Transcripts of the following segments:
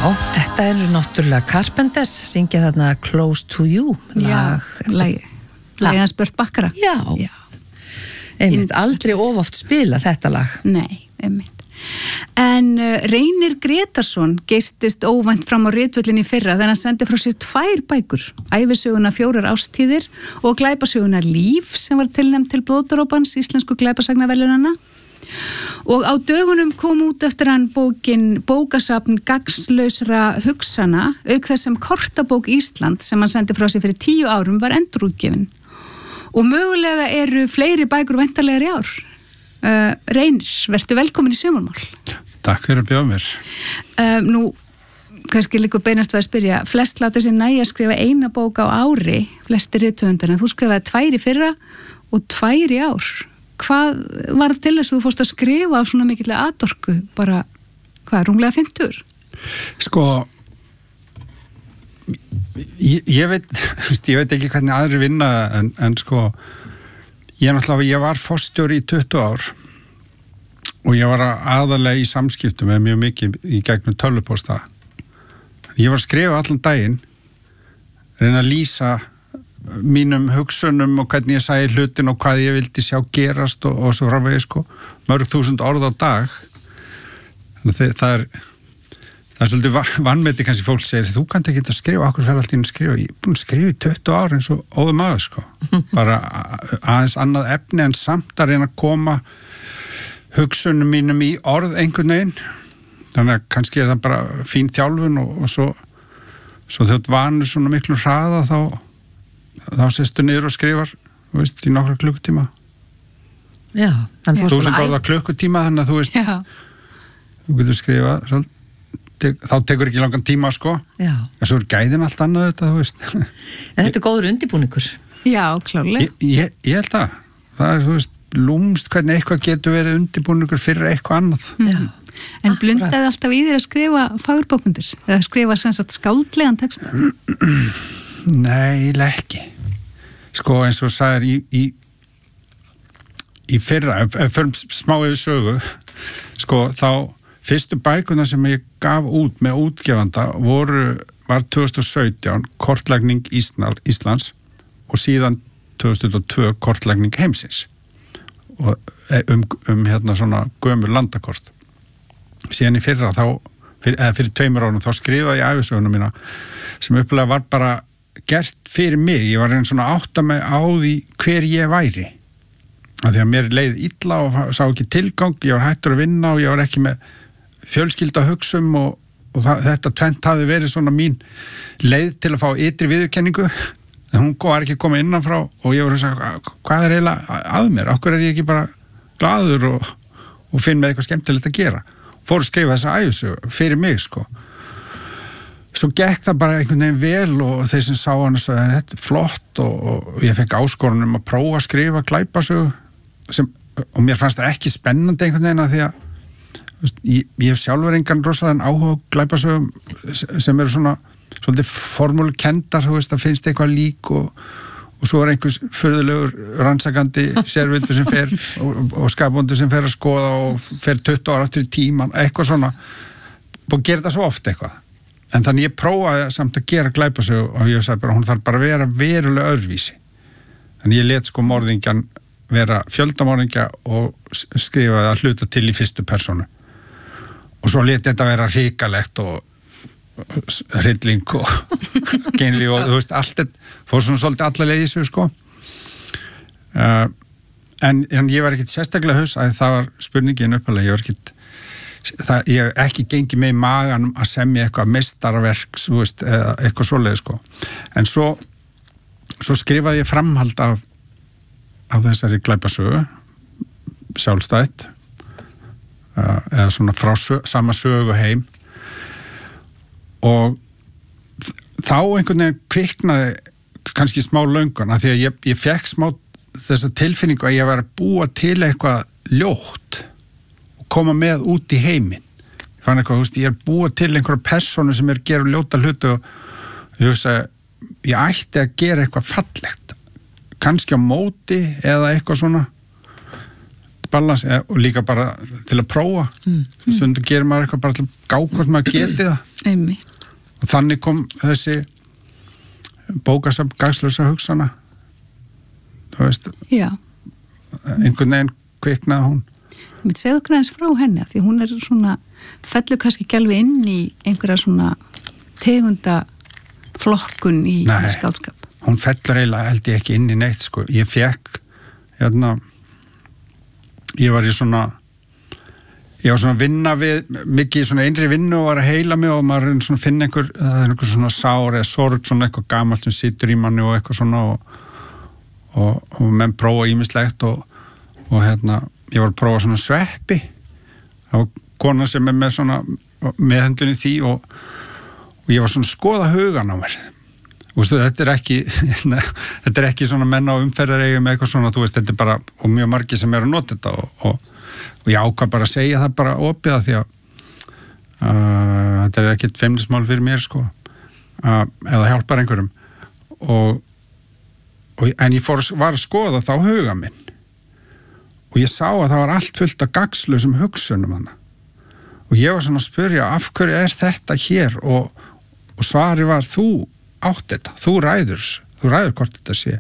þetta náttúrulega Carpenters, syngja þarna Close to You Lagið hans Burt Bacharach. Já. Einmitt, aldrei oft spila þetta lag. Nei, einmitt. En Reynir Gretarsson geistist óvænt fram á ritvöllinni í fyrra þegar hann sendi frá sér 2 bækur, ævisöguna 4 ástíðir og glæpasöguna Líf sem var tilnefnd til Blóðdrópans íslensku glæpasagnaverðlaunanna. Og á dögunum kom út eftir hann bókasafn gagnslausra hugsana, auk þess sem Kortabók Ísland sem hann sendi frá sér fyrir 10 árum var endurútgefin. Og mögulega eru fleiri bækur væntanlegar í ár. Reynir, vertu velkomin í Sumarmál. Takk fyrir að bjóða mér. Nú, kannski líka beinast við að spyrja, flest láta sér nægja að skrifa 1 bók á ári, flestir rithöfundar, en þú skrifaði 2 í fyrra og 2 í ár. Hvað var til þess að þú fórst að skrifa á svona mikillega atorku, bara, rúmlega 50? Sko, ég veit ekki hvernig aðri vinna, en sko, ég var forstjóri í 20 ár og ég var aðalega í samskiptum með mjög mikið í gegnum tölvupósta. Ég var að skrifa allan daginn, reyna að lýsa mínum hugsunum og hvernig ég sæði hlutin og hvað ég vildi sjá gerast og svo framvegis, sko, mörg þúsund orð á dag. Þannig það er svolítið vanmeti kannski fólk segir, þú kannt ekki að skrifa, okkur fer alltaf inn að skrifa. Ég er búin að skrifa í 20 ár eins og óður maður, sko. Bara aðeins annað efni en samt að reyna að koma hugsunum mínum í orð einhvern veginn. Þannig að kannski er það bara fín þjálfun og svo þegar vanur svona miklu hraða þá sestu niður og skrifar, þú veist, í nokkra klukkutíma. Já. 1000 orða klukkutíma, þannig að þú veist, þú getur skrifað svolítið. Þá tekur ekki langan tíma, sko. Já. En svo gæðin allt annað þetta, þú veist. En þetta góður undirbúningur. Já, klárlega. Ég held að. Það er, þú veist, lúmst hvernig eitthvað getur verið undirbúningur fyrir eitthvað annað. Já. En blundaði alltaf í þér að skrifa fagurbókmyndir? Eða skrifa sem sagt skáldlegan texta? Nei, ekki. Sko, eins og sagðir í fyrra, förum smá yfir sögu, sko, þá fyrstu bækurna sem ég gaf út með útgefanda var 2017 kortlagning Íslands og síðan 2002 kortlagning heimsins og hérna svona gömul landakort. Síðan í fyrra fyrir 2 árum þá skrifaði ég ævisöguna mína sem upplega var bara gert fyrir mig. Ég var einn svona átta mig á því hver ég væri. Af því að mér leið illa og sá ekki tilgang, ég var hættur að vinna og ég var ekki með fjölskylda hugsum og þetta tvennt hafi verið svona mín leið til að fá ytri viðurkenningu. Hún var ekki komið innanfrá og ég var að segja, hvað er eiginlega að mér? Akkur er ég ekki bara glaður og finn með eitthvað skemmtilegt að gera? Fór að skrifa þessa ævisögu fyrir mig, sko. Svo gekk það bara einhvern veginn vel og þeir sem sá hann og sagði, þetta er flott og ég fekk áskorun að prófa að skrifa glæpasögu og mér fannst það ekki spennandi einhvern veginn að því að ég hef sjálfur engan rosalega áhuga glæpasögum sem eru svona svolítið formúlukendar, þú veist, að finnst eitthvað lík og svo er einhvers furðulegur rannsakandi sérvildur sem fer og skapbóndur sem fer að skoða og fer 20 ára aftur í tíman, eitthvað svona og gera það svo oft eitthvað. En þannig ég prófaði samt að gera glæpasögu og ég sagði bara, hún þarf bara að vera verulega öðruvísi. Þannig ég let sko morðingjan vera fjöldamorðingja og skrifaði að hluta til í fyrstu persónu. Og svo leti þetta vera hrikalegt og hrylling og geinli og þú veist, allt þetta fór svona svolítið allalega í þessu, sko. En ég var ekkit sérstaklega haus að það var spurningin uppalega, ég hef ekki gengið með í maganum að semja eitthvað meistarverk, þú veist, eða eitthvað svoleið, sko. En svo skrifaði ég framhald af þessari glæpasögu, sjálfstætt, eða svona frá sama sögu heim og þá einhvern veginn kviknaði kannski smá löngun af því að ég fekk smá þessa tilfinningu að ég var að búa til eitthvað ljótt og koma með út í heiminn. Ég fann eitthvað, þú veist, ég er búa til einhverja persónu sem er að gera ljóta hluti og ég hugsa, ég ætti að gera eitthvað fallegt, kannski á móti eða eitthvað svona balans og líka bara til að prófa. Stundum gerir maður eitthvað bara til að gá hvort maður geti það. Einmitt. Og þannig kom þessi bókasafn gagnslausa hugsana. Þú veist, Já. einhvern veginn kviknaði hún. Mér segðu okkur aðeins frá henni, því hún svona, fellur kannski ekki alveg inn í einhverja svona tegunda flokkun í skáldskap. Hún fellur eiginlega held ég ekki inn í neitt, sko. Ég fekk, ég var svona að vinna við, mikið svona einri vinnu og var að heila mig og maður svona finna einhver svona sár eða sorg, svona eitthvað gamalt sem situr í manni og eitthvað svona og menn prófa ýmislegt og ég var að prófa svona sveppi. Það var kona sem með svona meðhöndlun í því og ég var svona að skoða hugan á mér. Vistu, þetta er ekki svona menn á umferðareigum eitthvað svona, þú veist, þetta er bara og mjög margir sem að nota þetta og ég ákvað bara að segja það bara opið því að þetta er ekkert feimnismál fyrir mér, sko, eða hjálpar einhverjum en ég var að skoða þá huga minn og ég sá að það var allt fullt af gagnslausum hugsunum hana og ég var svona að spyrja af hverju er þetta hér og svari var þú átt þetta, þú ræður hvort þetta sé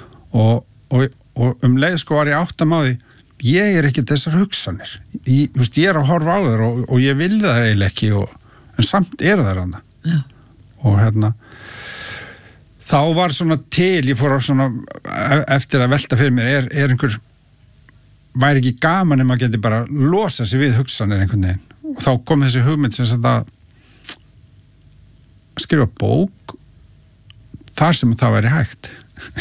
og leið sko var ég áttamáði ég er ekki þessar hugsanir ég er að horfa á þér og ég vil það eiginlega ekki en samt er það hana og þá var svona ég fór á svona eftir að velta fyrir mér er einhver væri ekki gaman maður geti bara losa sig við hugsanir einhvern veginn og þá kom þessi hugmynd sem sagt að skrifa bók þar sem það væri hægt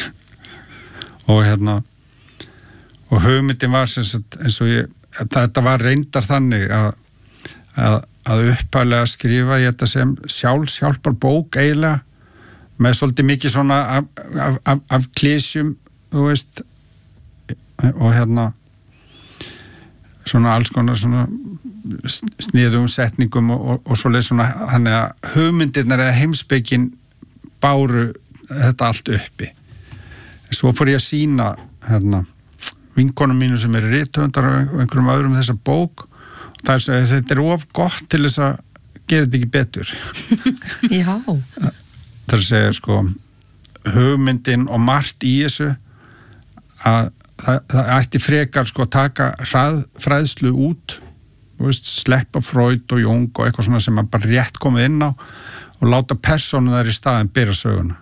og hugmyndin var sem sagt eins og þetta var reyndar þannig að upphæðlega skrifa ég þetta sem sjálfshjálpar bók eiginlega með svolítið mikið svona af klísjum þú veist og svona alls konar svona sniðum setningum og svoleið svona þannig að hugmyndirnar eða heimspekin báru þetta allt uppi svo fór ég að sýna vinkonum mínu sem eru rithöfundar og einhverjum öðrum þessa bók og þetta er of gott til þess að gera þetta ekki betur Já það er að segja sko hugmyndin og margt í þessu að það ætti frekar sko að taka fræðslu út veist, sleppa Freud og Jung og eitthvað svona sem að bara rétt komið inn á og láta persónu þar í staðin byrja söguna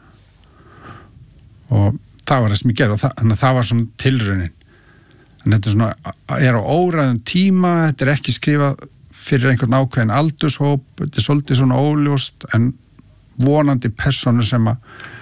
og það var það sem ég gerði og það var svona tilraunin en þetta er svona á óræðum tíma þetta er ekki skrifað fyrir einhvern ákveðin aldurshóp þetta er svolítið svona óljóst en vonandi persónu sem að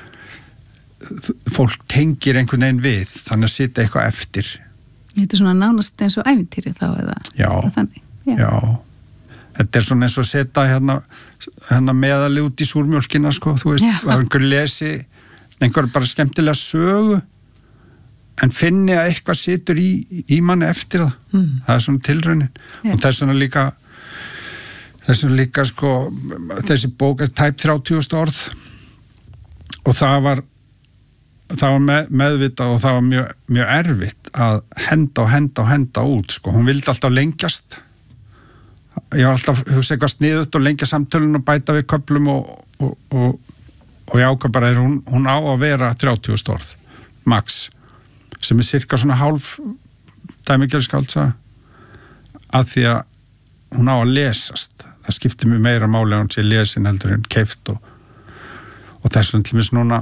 fólk tengir einhvern veginn við þannig að sitja eitthvað eftir Þetta er svona nánast eins og ævintýri þá eða þannig Já, þetta er svona eins og að setja meðali út í súrmjólkina sko, þú veist, að einhver lesi einhver bara skemmtilega sögu en finni að eitthvað situr í manni eftir það það er svona tilraunin og þess vegna líka sko þessi bók er tæp 30.000 orð og það var meðvitað og það var mjög erfitt að henda út sko, hún vildi alltaf lengjast ég var alltaf hugsa eitthvað sniðut og lengja samtölun og bæta við köflum og ég ákvað bara hún á að vera 30.000 orð max, sem er cirka svona hálf dæmigerðskáldsaga að því að hún á að lesast það skiptir mjög meira máli að hún sé lesin heldur en keypt og þess vegna til mis núna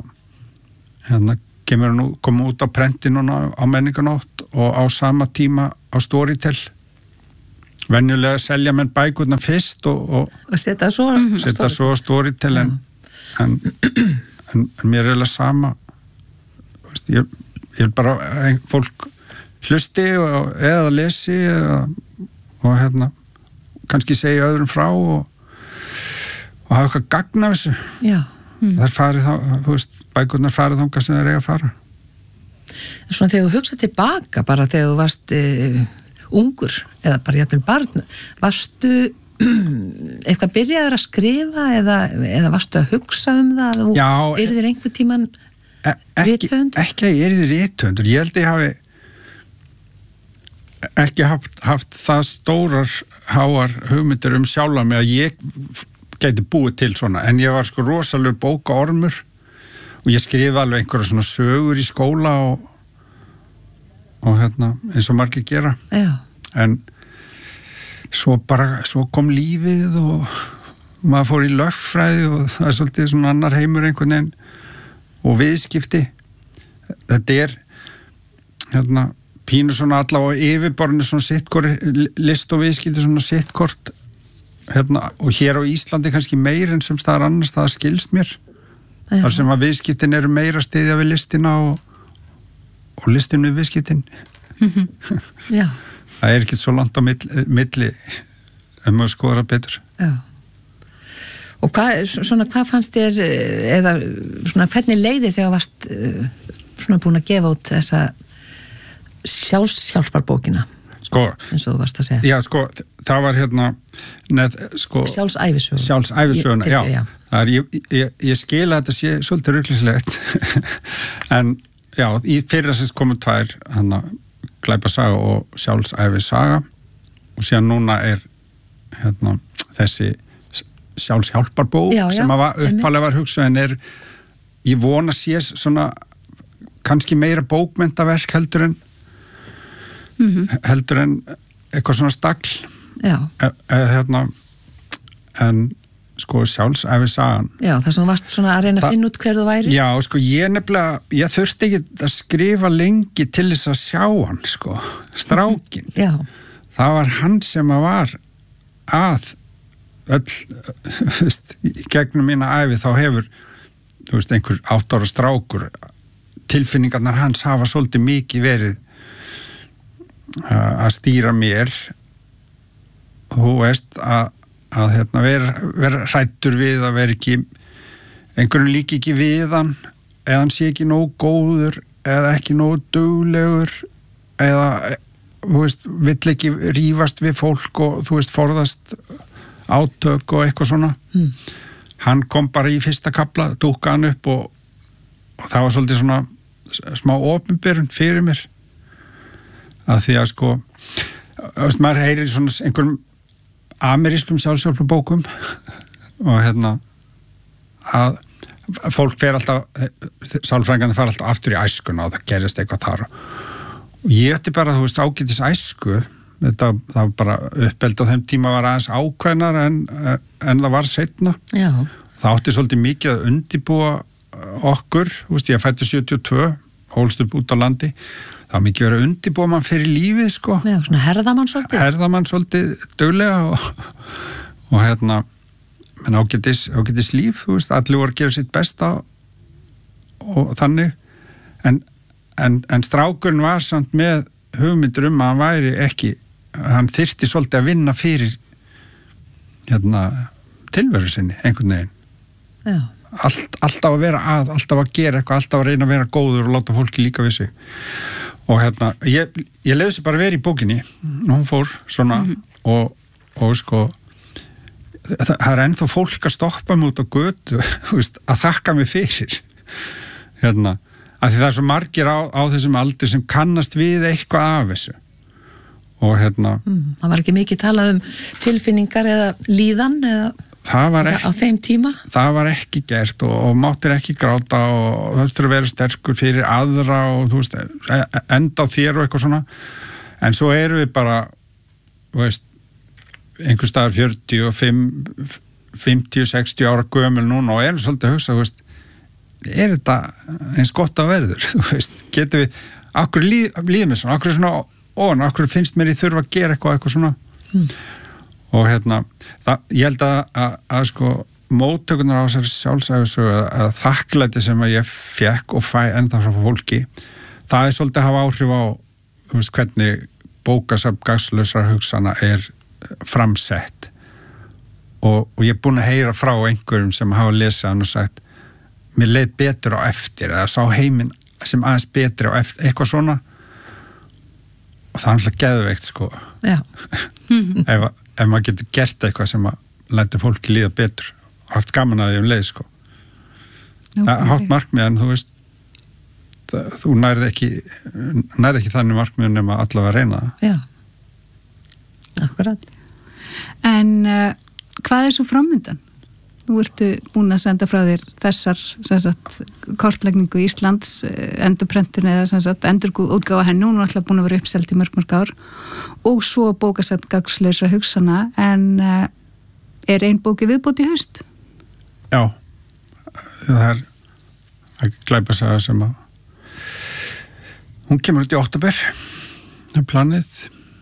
komum út á prenti núna á menninganótt og á sama tíma á Storytel venjulega selja menn bækurna fyrst og setja svo á Storytel en mér er eiginlega sama ég vil bara fólk hlusti eða lesi og kannski segja öðrum frá og hafa eitthvað gagn af þessu þær farið þá, þú veist, bækurnar farið þangað sem þær eiga að fara Svona þegar þú hugsað tilbaka bara þegar þú varst ungur eða bara jafnvel barn varstu eitthvað byrjaður að skrifa eða varstu að hugsa það og yrðir einhver tíman rithöfundur? Ekki að ég yrði rithöfundur ég held að ég hafi ekki haft það stórar háar hugmyndir sjálfa mig að ég gæti búið til svona, en ég var sko rosalega bókaormur og ég skrifa alveg einhverja svona sögur í skóla og eins og margir gera. Já. En svo kom lífið og maður fór í lögfræði og það svolítið svona annar heimur einhvern veginn og viðskipti. Þetta pínu svona allavega á yfirborðinu svona sittkort, list og viðskipti svona sittkort og hér á Íslandi kannski meir en sem staðar annars það skilst mér. Þar sem að viðskiptin eru meira styðja við listina og listin við viðskiptin. Já. Það er ekki svo langt á milli maður skoðar betur. Já. Og hvað fannst þér, eða svona hvernig leiði þegar varst svona búin að gefa út þessa sjálfshjálparbókina? Sko, eins og þú varst að segja. Já, sko, það var Sjálfsævisöguna, já. Það ég skil að þetta sé svolítið ruglislegt. En já, í fyrra sem komum 2, Glæpasaga og Sjálfsævisaga og síðan núna er þessi sjálfshjálparbók sem uppalega var hugsað en ég vona sé svona kannski meira bókmenntaverk heldur en eitthvað svona stagl. Já. En sko Sjálfsævisagan. Já, það sem varst svona að reyna að finna út hver þú væri. Já, sko ég þurfti ekki að skrifa lengi til þess að sjá hann, sko, strákin. Já. Það var hann sem að var að öll gegnum mína ævi þá hefur einhver 8 ára strákur tilfinningarnar hans hafa svolítið mikið verið að stýra mér þú veist að vera hræddur við að vera ekki einhverjum líki ekki við hann eða hann sé ekki nógu góður eða ekki nógu duglegur eða þú veist, vill ekki rífast við fólk og þú veist, forðast átök og eitthvað svona hann kom bara í fyrsta kafla dúkka hann upp og það var svolítið svona smá opinberun fyrir mér að því að sko maður heyrir svona einhverjum amerískum sjálfshjálparbókum og að fólk fer alltaf sálfræðingarnir fara alltaf aftur í æskuna og það gerist eitthvað þar og ég ætti bara, þú veist, ágætis æsku það var bara uppeld á þeim tíma var aðeins ákveðnar en það var seinna. Já. Það átti svolítið mikið að undibúa okkur, þú veist, ég fætti 72 hólst upp út á landi það var mikið verið að undibúa mann fyrir lífið sko. Já, svona herðamann svolítið duglega og menn ágætis líf, þú veist, allir voru að gera sitt besta og þannig en strákurinn var samt með hugmyndur að hann væri ekki hann þyrfti svolítið að vinna fyrir tilveru sinni einhvern veginn. Já. Alltaf að vera alltaf að gera eitthvað, alltaf að reyna að vera góður og láta fólki líka við sig og ég lefði sér bara verið í bókinni hún fór svona og sko það er ennþá fólk að stoppa mig út á götu að þakka mig fyrir að því það er svo margir á þessum aldri sem kannast við eitthvað af þessu og það var ekki mikið talað tilfinningar eða líðan eða á þeim tíma? Það var ekki gert og máttir ekki gráta og það þurftur að vera sterkur fyrir aðra og þú veist, enda á þér og eitthvað svona en svo erum við bara þú veist, einhver staðar 45, 50, 60 ára gömul núna og erum svolítið að hugsa, þú veist er þetta eins gott að verður þú veist, getum við akkur líður mér svona, akkur svona akkur finnst mér ég þurfa að gera eitthvað svona og ég held að sko móttökunar á þessari sjálfsævisögu að þakklæti sem að ég fekk og fæ ennþá frá fólki það er svolítið að hafa áhrif á þú veist hvernig bókasafn gagnslausra hugsana er framsett og ég er búin að heyra frá einhverjum sem hafa lesið hann og sagt mér leið betur á eftir eða sá heiminn sem aðeins betri á eftir eitthvað svona og það er alltaf geðveikt sko ef maður getur gert eitthvað sem að lætur fólki líða betur og haft gaman að því leið sko það er hátt markmið en þú veist þú nærði ekki þannig markmið nema allavega að reyna það. Já, akkurat. En hvað er svo framöndan? Nú ertu búin að senda frá þér þessar kortlegningu Íslands, endurprentun eða endurútgáfa henni, hún er alltaf búin að vera uppselt í mörg ár og svo bókasafn gagnslausra hugsana, en er ein bóki viðbót í haust? Já, það er glæpasaga sem að hún kemur út í október, það er planið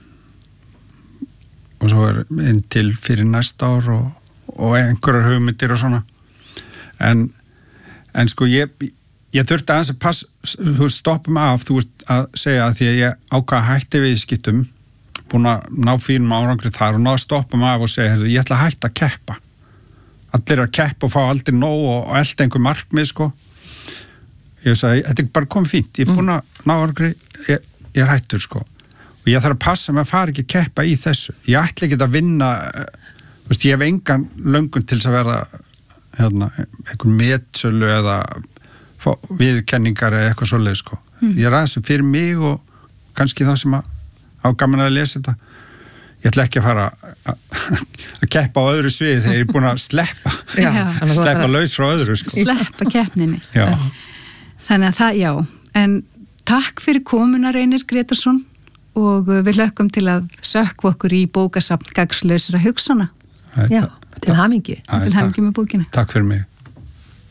og svo er inn til fyrir næsta ár og einhverjar hugmyndir og svona en sko ég þurfti aðeins að passa, þú veist, stoppa mig af, þú veist, að segja að því að ég ákvað að hætti viðskiptum, búin að ná fínum árangri þar og ná að stoppa mig af og segja, ég ætla að hætta að keppa allir að keppa og fá aldrei nóg og elda einhver markmið, sko ég sagði, þetta er bara komið fínt, ég er búin að ná árangri, ég er hættur, sko og ég þarf að passa mig að fara ekki að keppa í þessu, ég ætla ekki að vinna þú veist, ég hef engan löngun til þess að verða einhvern metsölu eða viðurkenningar eða eitthvað svoleið, sko ég er aðeins fyrir mig og kannski það sem á gaman að lesa þetta ég ætla ekki að fara að keppa á öðru sviði þegar ég er búin að sleppa laus frá öðru, sko sleppa keppninni já. Þannig að það, já, en takk fyrir komuna Reynir Grétarsson og við hlökkum til að sökkva okkur í bókasafn gagnslausra hugsana. Já, til hamingju. Til hamingju með bókina. Takk fyrir mig.